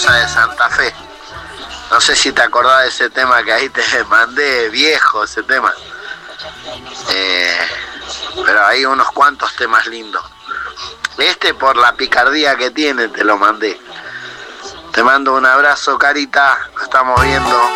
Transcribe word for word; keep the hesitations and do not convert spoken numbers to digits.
Rosa de Santa Fe. No sé si te acordás de ese tema que ahí te mandé, viejo ese tema. Eh, pero hay unos cuantos temas lindos. Este por la picardía que tiene te lo mandé. Te mando un abrazo, Carita. Nos estamos viendo.